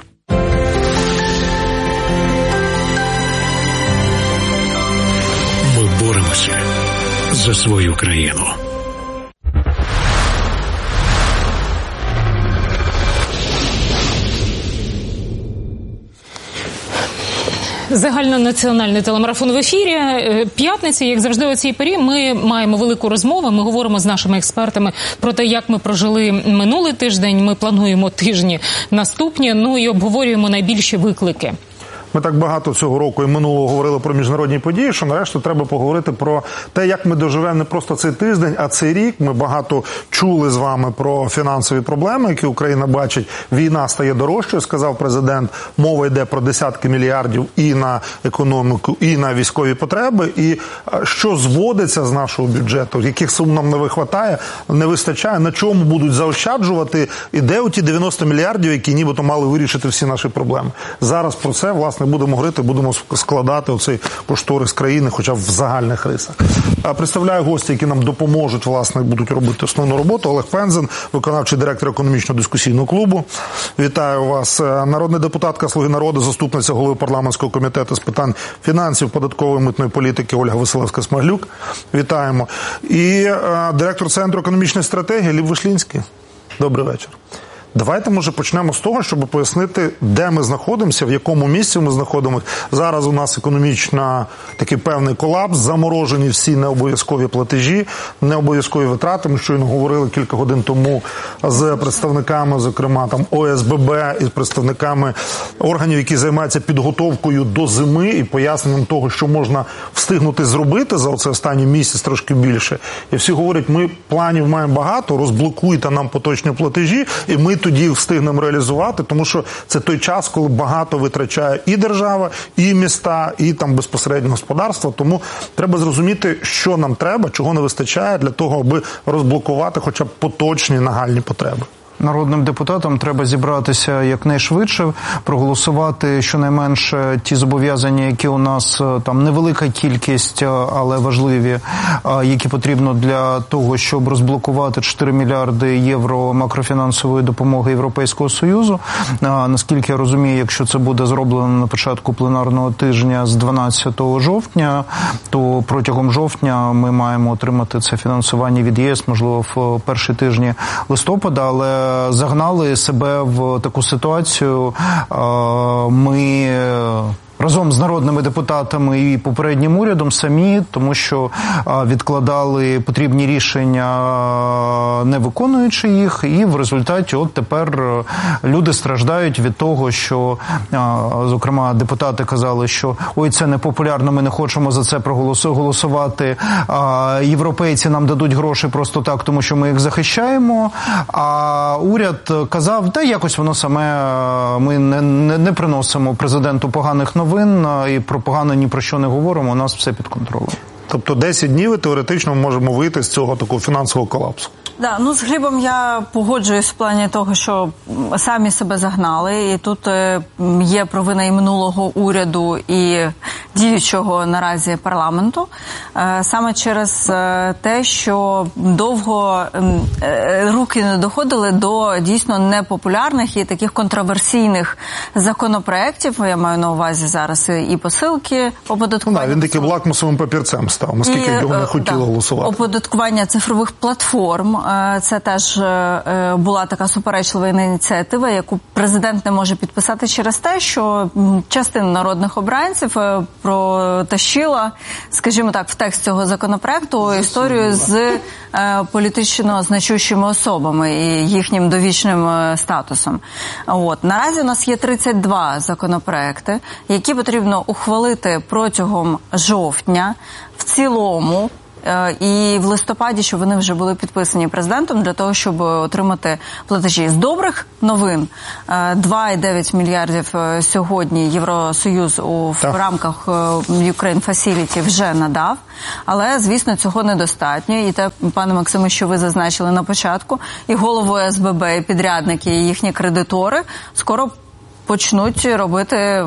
Ми боремося за свою країну. Загальнонаціональний телемарафон в ефірі. П'ятниці, як завжди у цій порі, ми маємо велику розмову, ми говоримо з нашими експертами про те, як ми прожили минулий тиждень, ми плануємо тижні наступні, ну і обговорюємо найбільші виклики. Ми так багато цього року і минулого говорили про міжнародні події, що нарешті треба поговорити про те, як ми доживемо не просто цей тиждень, а цей рік. Ми багато чули з вами про фінансові проблеми, які Україна бачить. Війна стає дорожчою, сказав президент. Мова йде про десятки мільярдів і на економіку, і на військові потреби. І що зводиться з нашого бюджету, яких сум нам не вистачає, не вистачає, на чому будуть заощаджувати, і де у ті дев'яносто мільярдів, які нібито мали вирішити всі наші проблеми. Зараз про це, власне, будемо говорити, будемо складати оцей кошторис країни, хоча б в загальних рисах. Представляю гості, які нам допоможуть, власне, будуть робити основну роботу. Олег Пензен, виконавчий директор економічного дискусійного клубу. Вітаю вас. Народна депутатка «Слуги народу», заступниця голови парламентського комітету з питань фінансів, податкової, митної політики Ольга Василевська-Смаглюк. Вітаємо. І директор Центру економічної стратегії Лів Вишлінський. Добрий вечір. Давайте, може, почнемо з того, щоб пояснити, де ми знаходимося, в якому місці ми знаходимося. Зараз у нас економічно такий певний колапс, заморожені всі необов'язкові платежі, необов'язкові витрати. Ми щойно говорили кілька годин тому з представниками, зокрема, там О С Б Б і з представниками органів, які займаються підготовкою до зими і поясненням того, що можна встигнути зробити за оцей останній місяць, трошки більше. І всі говорять, ми планів маємо багато, розблокуйте нам поточні платежі, і ми тоді встигнемо реалізувати, тому що це той час, коли багато витрачає і держава, і міста, і там безпосередньо господарство. Тому треба зрозуміти, що нам треба, чого не вистачає для того, аби розблокувати хоча б поточні нагальні потреби. Народним депутатам треба зібратися якнайшвидше, проголосувати щонайменше ті зобов'язання, які у нас там невелика кількість, але важливі, які потрібно для того, щоб розблокувати чотири мільярди євро макрофінансової допомоги Європейського Союзу. Наскільки я розумію, якщо це буде зроблено на початку пленарного тижня з дванадцятого жовтня, то протягом жовтня ми маємо отримати це фінансування від Є С, можливо, в перші тижні листопада, але загнали себе в таку ситуацію. Ми разом з народними депутатами і попереднім урядом самі, тому що відкладали потрібні рішення, не виконуючи їх, і в результаті от тепер люди страждають від того, що, зокрема, депутати казали, що ой, це непопулярно, ми не хочемо за це проголосувати, європейці нам дадуть гроші просто так, тому що ми їх захищаємо, а уряд казав, та якось воно саме, ми не, не, не приносимо президенту поганих новин, і про погано ні про що не говоримо, у нас все під контролем. Тобто десять днів і теоретично ми можемо вийти з цього такого фінансового колапсу. Да, ну з Глібом я погоджуюсь в плані того, що самі себе загнали, і тут є провина і минулого уряду, і діючого наразі парламенту, саме через те, що довго руки не доходили до дійсно непопулярних і таких контроверсійних законопроєктів. Я маю на увазі зараз і посилки оподаткування. Да, він таким лакмусовим папірцем став, наскільки його не хотіло да, голосувати. Оподаткування цифрових платформ. Це теж була така суперечлива ініціатива, яку президент не може підписати через те, що частина народних обранців протащила, скажімо так, в текст цього законопроекту історію з політично значущими особами і їхнім довічним статусом. От. Наразі у нас є тридцять два законопроекти, які потрібно ухвалити протягом жовтня в цілому, і в листопаді, щоб вони вже були підписані президентом для того, щоб отримати платежі. З добрих новин два цілих дев'ять мільярдів сьогодні Євросоюз у в рамках Ukraine Facility вже надав, але, звісно, цього недостатньо. І те, пане Максиме, що ви зазначили на початку, і голову ес бе бе, і підрядники, і їхні кредитори скоро почнуть робити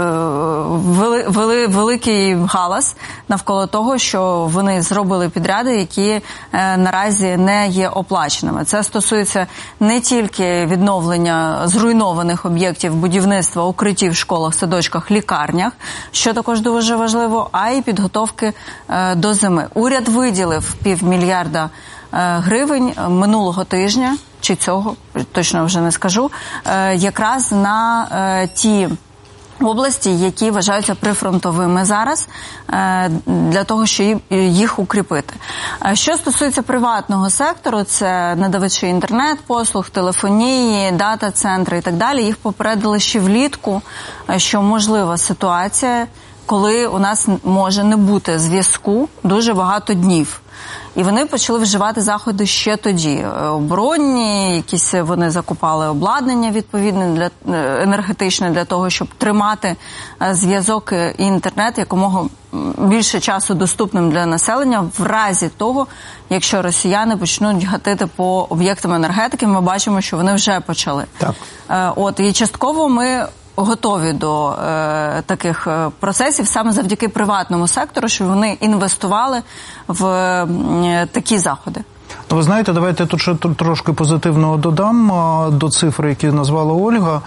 вели, вели, великий галас навколо того, що вони зробили підряди, які е, наразі не є оплаченими. Це стосується не тільки відновлення зруйнованих об'єктів будівництва, укриттів в школах, садочках, лікарнях, що також дуже важливо, а й підготовки е, до зими. Уряд виділив півмільярда гривень минулого тижня, чи цього, точно вже не скажу, якраз на ті області, які вважаються прифронтовими зараз, для того, щоб їх укріпити. Що стосується приватного сектору, це надавачі інтернет-послуг, телефонії, дата-центри і так далі, їх попередили ще влітку, що можлива ситуація, коли у нас може не бути зв'язку дуже багато днів. І вони почали вживати заходи ще тоді. Оборонні, якісь вони закупали обладнання відповідне для енергетичне для того, щоб тримати зв'язок і інтернет якомога більше часу доступним для населення в разі того, якщо росіяни почнуть гатити по об'єктам енергетики. Ми бачимо, що вони вже почали. Так. От, і частково ми готові до е, таких е, процесів саме завдяки приватному сектору, щоб вони інвестували в е, такі заходи. Ви знаєте, давайте тут ще трошки позитивного додам до цифри, які назвала Ольга.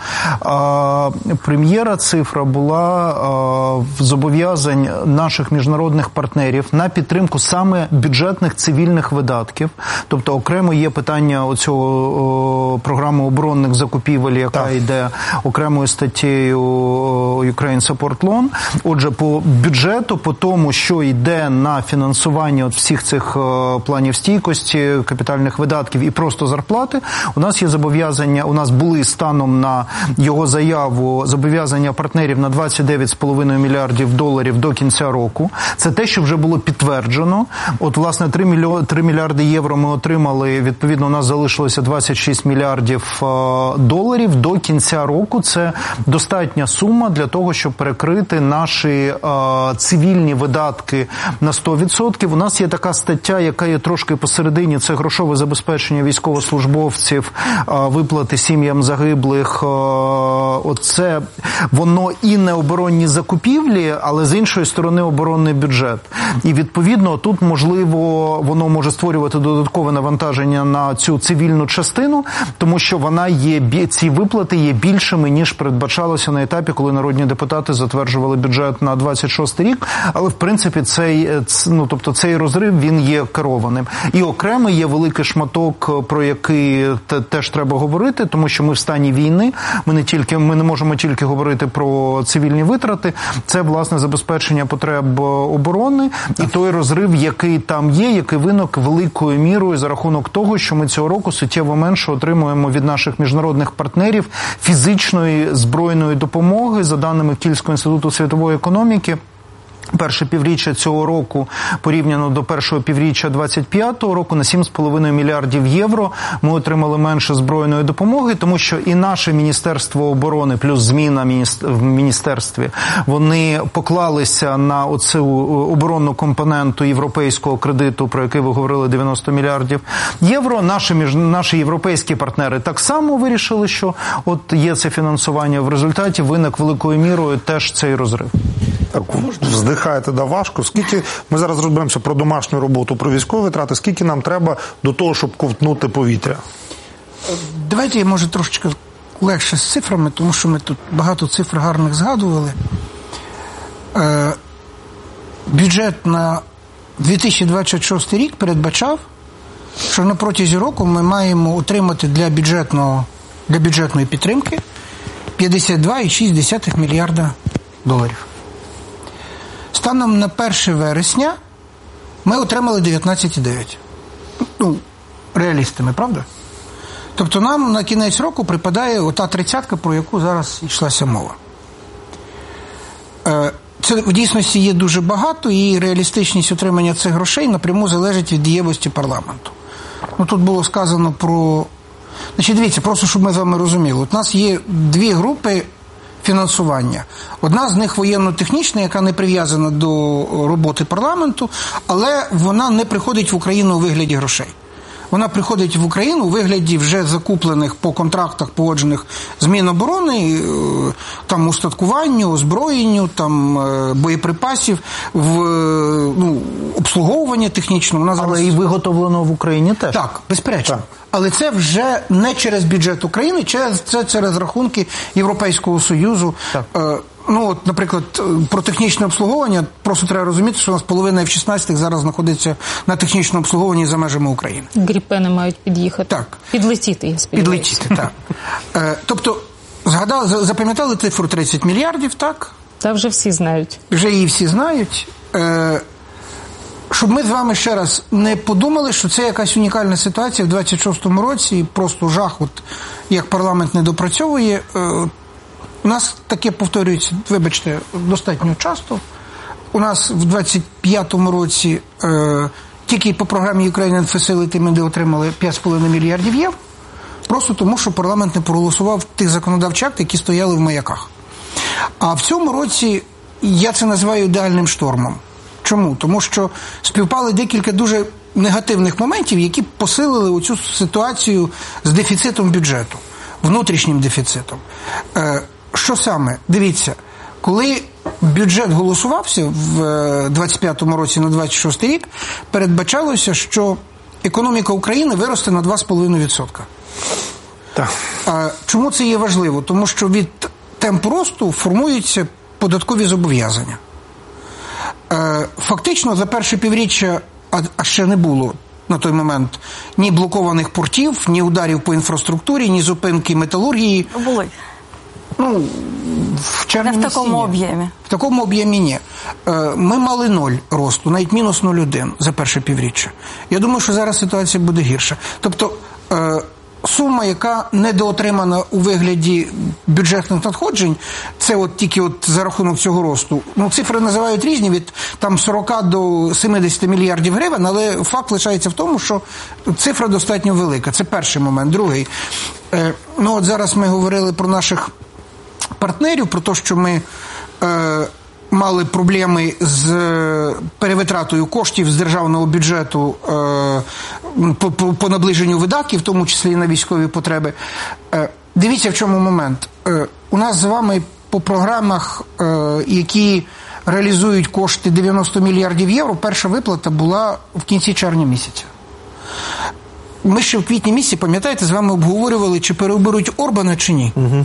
Прем'єра цифра була в зобов'язань наших міжнародних партнерів на підтримку саме бюджетних цивільних видатків. Тобто окремо є питання оцього програми оборонних закупівель, яка так. йде окремою статтею Ukraine Support Loan. Отже, по бюджету, по тому, що йде на фінансування от всіх цих планів стійкості, капітальних видатків і просто зарплати, у нас є зобов'язання, у нас були станом на його заяву зобов'язання партнерів на двадцять дев'ять цілих п'ять десятих мільярдів доларів до кінця року. Це те, що вже було підтверджено. От, власне, три мільярди євро ми отримали, відповідно, у нас залишилося двадцять шість мільярдів доларів до кінця року. Це достатня сума для того, щоб перекрити наші цивільні видатки на сто відсотків. У нас є така стаття, яка є трошки посередині, це грошове забезпечення військовослужбовців, виплати сім'ям загиблих. Оце воно і не оборонні закупівлі, але з іншої сторони оборонний бюджет. І відповідно тут, можливо, воно може створювати додаткове навантаження на цю цивільну частину, тому що вона є, ці виплати є більшими, ніж передбачалося на етапі, коли народні депутати затверджували бюджет на двадцять шостий рік. Але в принципі цей, ну, тобто цей розрив, він є керованим. І окремо є великий шматок, про який теж треба говорити, тому що ми в стані війни, ми не тільки, ми не можемо тільки говорити про цивільні витрати, це, власне, забезпечення потреб оборони і той розрив, який там є, який виник великою мірою за рахунок того, що ми цього року суттєво менше отримуємо від наших міжнародних партнерів фізичної збройної допомоги, за даними Кільського інституту світової економіки. перше півріччя цього року порівняно до першого півріччя двадцять п'ятого року на сім з половиною мільярдів євро ми отримали менше збройної допомоги, тому що і наше Міністерство оборони плюс зміна в міністерстві, вони поклалися на оцю оборонну компоненту європейського кредиту, про який ви говорили, дев'яносто мільярдів євро. Наші, наші європейські партнери так само вирішили, що от є це фінансування. В результаті виник великою мірою теж цей розрив. Так, вздихаєте, да, важко. Скільки, ми зараз розберемося про домашню роботу, про військові витрати, скільки нам треба до того, щоб ковтнути повітря? Давайте я, може, трошечки легше з цифрами, тому що ми тут багато цифр гарних згадували. Е, бюджет на дві тисячі двадцять шостий рік передбачав, що на протязі року ми маємо отримати для, бюджетного, для бюджетної підтримки п'ятдесят два цілих шість десятих мільярда доларів. Станом на перше вересня ми отримали дев'ятнадцять цілих дев'ять. Ну, реалістами, правда? Тобто нам на кінець року припадає ота тридцятка, про яку зараз йшлася мова. Це в дійсності є дуже багато, і реалістичність отримання цих грошей напряму залежить від дієвості парламенту. Ну, тут було сказано про... Значить, дивіться, просто щоб ми з вами розуміли. От у нас є дві групи фінансування. Одна з них воєнно-технічна, яка не прив'язана до роботи парламенту, але вона не приходить в Україну у вигляді грошей. Вона приходить в Україну у вигляді вже закуплених по контрактах, погоджених з Міноборони, там устаткуванню, озброєнню, там боєприпасів, в ну, обслуговування технічне. Вона зараз... Але і виготовлено в Україні теж. Так, безперечно. Так. Але це вже не через бюджет України, це через рахунки Європейського Союзу. Так. Ну, от, наприклад, про технічне обслуговування просто треба розуміти, що у нас половина еф шістнадцять зараз знаходиться на технічному обслуговуванні за межами України. Гріпени мають під'їхати. Так. Підлетіти, я сподіваюся. Підлетіти, так. Е, тобто, згадали, запам'ятали цифру тридцять мільярдів, так? Та вже всі знають. Вже її всі знають. Е, щоб ми з вами ще раз не подумали, що це якась унікальна ситуація в двадцять шостому році, і просто жах, от, як парламент не допрацьовує. Е, У нас таке повторюється, вибачте, достатньо часто. У нас в двадцять п'ятому році е, тільки по програмі Ukrainian Facility ми отримали п'ять з половиною мільярдів євро, просто тому, що парламент не проголосував тих законодавчих актів, які стояли в маяках. А в цьому році я це називаю ідеальним штормом. Чому? Тому що співпали декілька дуже негативних моментів, які посилили оцю ситуацію з дефіцитом бюджету, внутрішнім дефіцитом. Е, Що саме? Дивіться, коли бюджет голосувався в двадцять п'ятому році на двадцять шостий рік, передбачалося, що економіка України виросте на два з половиною відсотка. Так. А чому це є важливо? Тому що від темпу росту формуються податкові зобов'язання. Фактично, за перше півріччя, а ще не було на той момент ні блокованих портів, ні ударів по інфраструктурі, ні зупинки металургії. Були. Ну, в червні не в такому ні. об'ємі. В такому об'ємі ні. Ми мали ноль росту, навіть мінус нуль цілих один за перше півріччя. Я думаю, що зараз ситуація буде гірша. Тобто, сума, яка недоотримана у вигляді бюджетних надходжень, це от тільки от за рахунок цього росту. Ну, цифри називають різні, від там сорок до сімдесят мільярдів гривень, але факт лишається в тому, що цифра достатньо велика. Це перший момент. Другий. Ну, от зараз ми говорили про наших партнерів, про те, що ми е, мали проблеми з перевитратою коштів з державного бюджету е, по, по, по наближенню видатків, в тому числі і на військові потреби. Е, дивіться, в чому момент. Е, у нас з вами по програмах, е, які реалізують кошти дев'яносто мільярдів євро, перша виплата була в кінці червня місяця. Ми ще в квітні місяці, пам'ятаєте, з вами обговорювали, чи переоберуть Орбана, чи ні. Угу.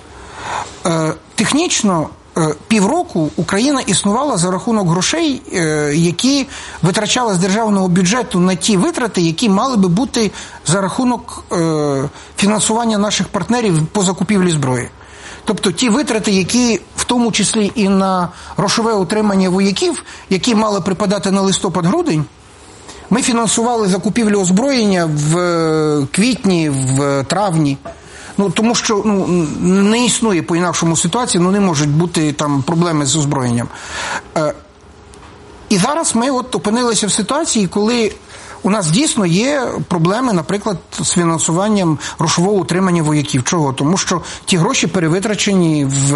Е, технічно е, півроку Україна існувала за рахунок грошей, е, які витрачала з державного бюджету на ті витрати, які мали би бути за рахунок е, фінансування наших партнерів по закупівлі зброї. Тобто ті витрати, які в тому числі і на грошове утримання вояків, які мали припадати на листопад-грудень, ми фінансували закупівлю озброєння в квітні, в травні. Ну, тому що ну, не існує по-інакшому ситуації, ну не можуть бути там проблеми з озброєнням. Е, І зараз ми от опинилися в ситуації, коли у нас дійсно є проблеми, наприклад, з фінансуванням грошового утримання вояків. Чого? Тому що ті гроші перевитрачені в,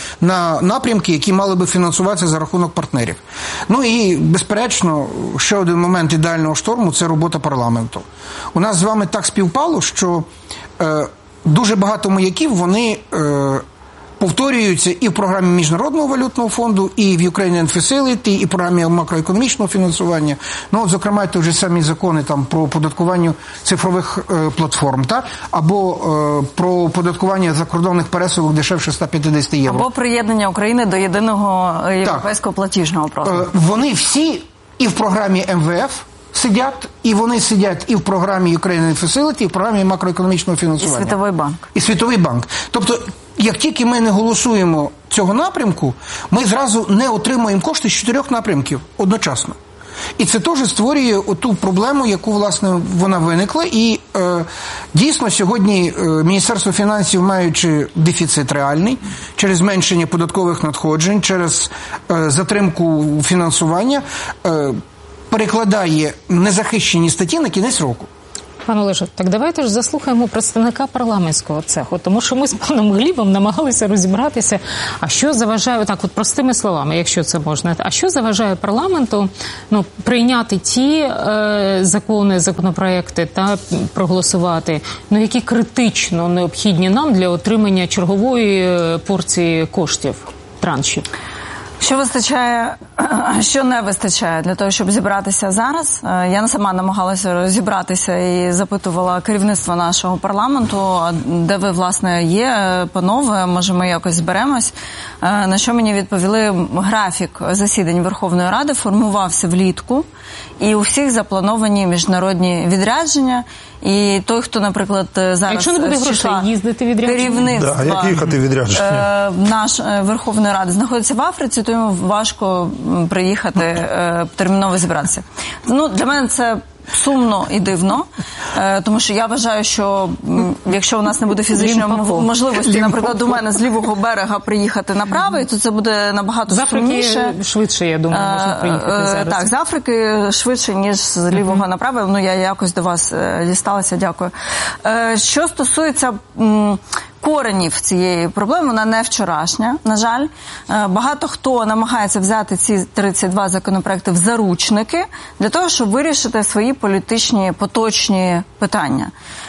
на напрямки, які мали би фінансуватися за рахунок партнерів. Ну і, безперечно, ще один момент ідеального шторму – це робота парламенту. У нас з вами так співпало, що е, дуже багато маяків, вони е, повторюються і в програмі Міжнародного валютного фонду, і в Ukrainian Facility, і в програмі макроекономічного фінансування. Ну, от, зокрема, ті вже самі закони там, про оподаткування цифрових е, платформ, та? Або е, про оподаткування закордонних пересилок дешевше сто п'ятдесят євро. Або приєднання України до єдиного європейського платіжного простору. Е, вони всі і в програмі Ем Ве Еф сидять, і вони сидять і в програмі Ukrainian Facility, і в програмі макроекономічного фінансування. І Світовий банк. І Світовий банк. Тобто, як тільки ми не голосуємо цього напрямку, ми зразу не отримуємо кошти з чотирьох напрямків одночасно. І це теж створює оту проблему, яку, власне, вона виникла. І е, дійсно сьогодні е, Міністерство фінансів, маючи дефіцит реальний, через зменшення податкових надходжень, через е, затримку фінансування, е, перекладає незахищені статті на кінець року. Пане Олеже, так давайте ж заслухаємо представника парламентського цеху, тому що ми з паном Глібом намагалися розібратися, а що заважає, так от простими словами, якщо це можна, а що заважає парламенту ну, прийняти ті е, закони, законопроекти та проголосувати, ну, які критично необхідні нам для отримання чергової порції коштів, траншів? Що вистачає, що не вистачає для того, щоб зібратися зараз? Я сама намагалася розібратися і запитувала керівництво нашого парламенту, де ви, власне, є, панове, може ми якось зберемось. На що мені відповіли, графік засідань Верховної Ради формувався влітку, і у всіх заплановані міжнародні відрядження. І той, хто, наприклад, зараз... А якщо не буде грошей їздити відрядження? Керівництва, да, як їхати відрядження? Е, наш е, Верховної Ради знаходиться в Африці, то йому важко приїхати, е, терміново зібратися. Ну, для мене це сумно і дивно, е, тому що я вважаю, що м, якщо у нас не буде фізичної можливості, наприклад, до мене з лівого берега приїхати на правий, то це буде набагато сумніше. З Африки швидше, я думаю, можна приїхати е, зараз. Так, з Африки швидше, ніж з лівого uh-huh. на правий. Ну, я якось до вас е, дісталася, дякую. Е, що стосується... М, коренів цієї проблеми, вона не вчорашня, на жаль. Багато хто намагається взяти ці тридцять два законопроекти в заручники для того, щоб вирішити свої політичні поточні питання.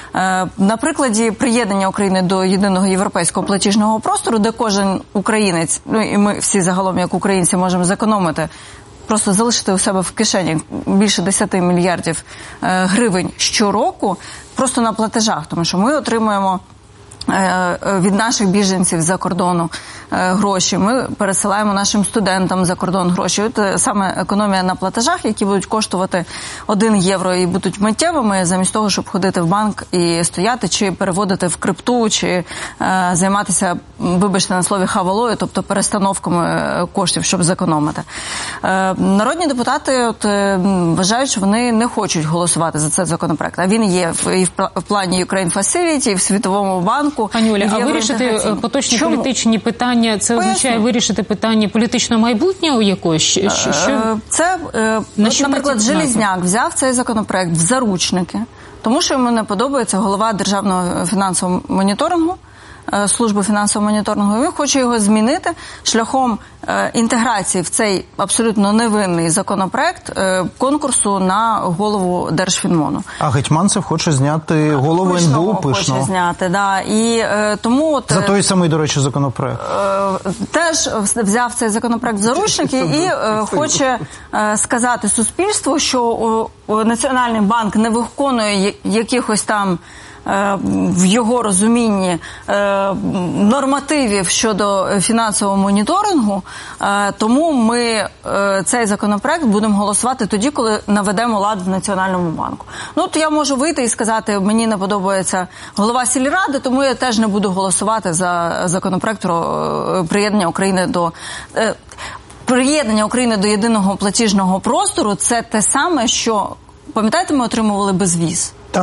На прикладі приєднання України до єдиного європейського платіжного простору, де кожен українець, ну і ми всі загалом як українці можемо зекономити, просто залишити у себе в кишені більше десять мільярдів гривень щороку просто на платежах, тому що ми отримуємо від наших біженців за кордону гроші, ми пересилаємо нашим студентам за кордон гроші. От саме економія на платежах, які будуть коштувати один євро і будуть миттєвими, замість того, щоб ходити в банк і стояти, чи переводити в крипту, чи е, займатися, вибачте на слові, хавалою, тобто перестановками коштів, щоб зекономити. Е, народні депутати от, е, вважають, що вони не хочуть голосувати за цей законопроект. А він є в, і в плані Ukraine Facility, і в Світовому банку. Пані Оля, а вирішити поточні Чому? політичні питання, це Поясню. означає вирішити питання політичного майбутнього якогось? Що, що? Це, На от, наприклад, Железняк взяв цей законопроект в заручники, тому що йому не подобається голова Державного фінансового моніторингу, служби фінансового моніторингу, він хоче його змінити шляхом е, інтеграції в цей абсолютно невинний законопроект е, конкурсу на голову Держфінмону. А Гетьманцев хоче зняти голову ен бе у Пишного. Хоче зняти, да. І е, тому от, за той самий, до речі, законопроект. Е, теж взяв цей законопроект в заручники і е, хоче е, сказати суспільству, що е, Національний банк не виконує якихось там в його розумінні нормативів щодо фінансового моніторингу, тому ми цей законопроект будемо голосувати тоді, коли наведемо лад в Національному банку. Ну, то я можу вийти і сказати, мені не подобається голова сільради, тому я теж не буду голосувати за законопроект про приєднання України до... Приєднання України до єдиного платіжного простору – це те саме, що, пам'ятаєте, ми отримували безвіз? Так.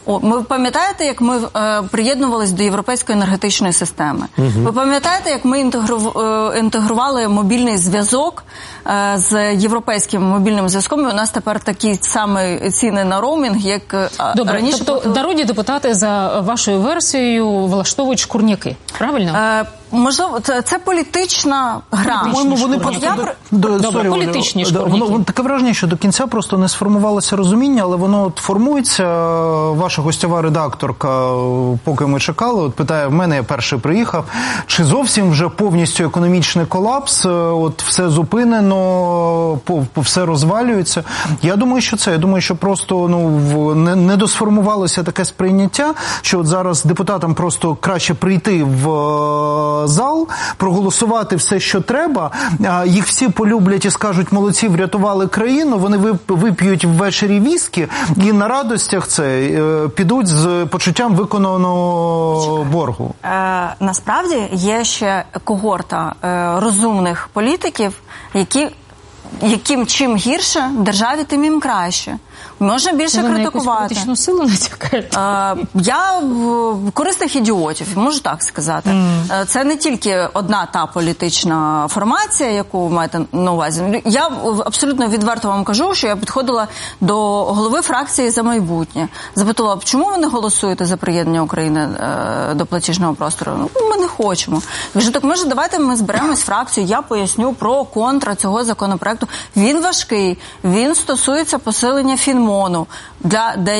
О, ми пам'ятаєте, як ми е, приєднувалися до європейської енергетичної системи? Угу. Ви пам'ятаєте, як ми інтегру, е, інтегрували мобільний зв'язок е, з європейським мобільним зв'язком, і у нас тепер такі самі ціни на роумінг, як е, Добре, раніше. Тобто платили... народні депутати за вашою версією влаштовують шкурняки, правильно? Е, Можливо, це, це політична гра. По-моєму, вони просто до, до, Добре, sorry, політичні воно, шкурняки. воно таке враження, що до кінця просто не сформувалося розуміння, але воно от формується. Ваша гостьова редакторка, поки ми чекали, от питає в мене, я перший приїхав, чи зовсім вже повністю економічний колапс, от все зупинено, все розвалюється. Я думаю, що це. Я думаю, що просто ну не, не досформувалося таке сприйняття, що от зараз депутатам просто краще прийти в зал, проголосувати все, що треба, їх всі полюблять і скажуть, молодці, врятували країну, вони вип'ють ввечері віскі і на радостях це підуть з почуттям виконаного боргу. Е, насправді є ще когорта е, розумних політиків, які яким чим гірше державі, тим їм краще. Можна більше ви критикувати. На якусь політичну силу натякаєте? Е, я в корисних ідіотів, можу так сказати. Mm. Це не тільки одна та політична формація, яку ви маєте на увазі. Я абсолютно відверто вам кажу, що я підходила до голови фракції «За майбутнє». Запитала, чому ви не голосуєте за приєднання України е, до платіжного простору? Ну, ми не хочемо. Я кажу, так може давайте ми зберемось фракцію, я поясню про контра цього законопроекту. Він важкий, він стосується посилення Фінмону для